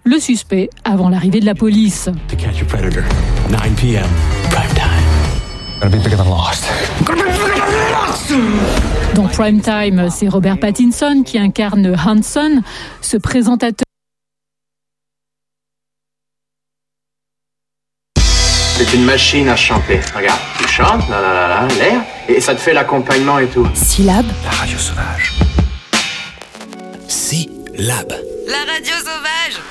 le suspect avant l'arrivée de la police. To catch a predator, 9 p.m. prime time. Gotta be bigger than Lost. Dans Prime Time, c'est Robert Pattinson qui incarne Hanson, ce présentateur. C'est une machine à chanter. Regarde, tu chantes, l'air, et ça te fait l'accompagnement et tout. Syllab. La radio sauvage. Syllab. La radio sauvage.